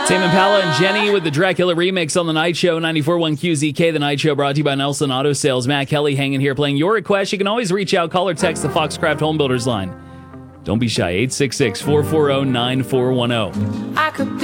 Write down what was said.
Tame Impala and Jenny with the Dracula remix on The Night Show, 94.1 QZK. The Night Show brought to you by Nelson Auto Sales. Matt Kelly hanging here playing your request. You can always reach out, call or text the Foxcraft Home Builders line. Don't be shy, 866-440-9410. I could be